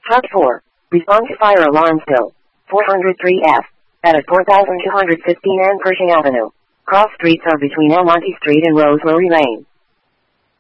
Hub 4. Respond to fire alarm still. 403F. At 4215 and Pershing Avenue. Cross streets are between El Monte Street and Rosemary Lane.